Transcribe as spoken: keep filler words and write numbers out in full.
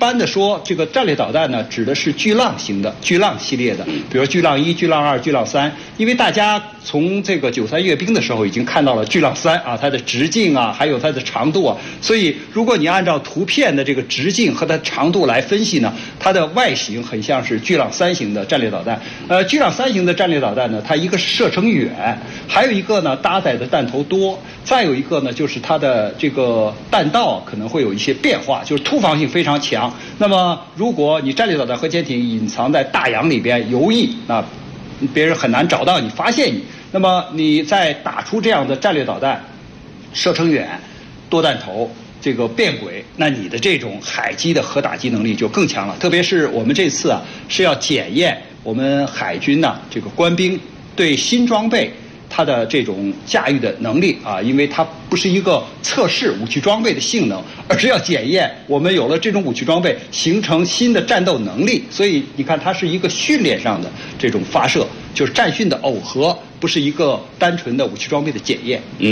般的说，这个战略导弹呢，指的是巨浪型的、巨浪系列的，比如巨浪一、巨浪二、巨浪三。因为大家从这个九三阅兵的时候已经看到了巨浪三啊，它的直径啊，还有它的长度啊。所以，如果你按照图片的这个直径和它长度来分析呢，它的外形很像是巨浪三型的战略导弹。呃，巨浪三型的战略导弹呢，它一个是射程远，还有一个呢搭载的弹头多，再有一个呢就是它的这个弹道可能会有一些变化，就是突防性非常强。那么，如果你战略导弹核潜艇隐藏在大洋里边游弋，那别人很难找到你、发现你。那么你再打出这样的战略导弹，射程远、多弹头、这个变轨，那你的这种海基的核打击能力就更强了。特别是我们这次啊是要检验我们海军呢、啊、这个官兵对新装备它的这种驾驭的能力啊，因为它不是一个测试武器装备的性能，而是要检验我们有了这种武器装备形成新的战斗能力。所以你看，它是一个训练上的这种发射，就是战训的耦合，不是一个单纯的武器装备的检验。嗯。